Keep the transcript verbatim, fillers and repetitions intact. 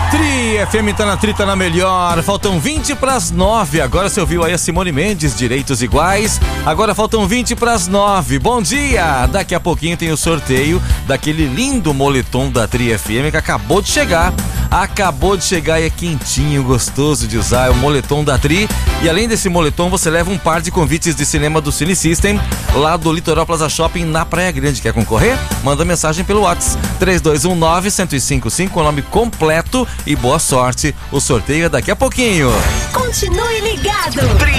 Tri F M tá na Tri, tá na melhor. Faltam vinte pras nove. Agora você ouviu aí a Simone Mendes, Direitos Iguais. Agora faltam vinte pras nove. Bom dia! Daqui a pouquinho tem o sorteio daquele lindo moletom da Tri F M que acabou de chegar. Acabou de chegar e é quentinho, gostoso de usar. É o moletom da Tri. E além desse moletom, você leva um par de convites de cinema do Cine System, lá do Litoral Plaza Shopping, na Praia Grande. Quer concorrer? Manda mensagem pelo WhatsApp três dois um nove, um zero cinco cinco, o nome completo e boa sorte. O sorteio é daqui a pouquinho. Continue ligado.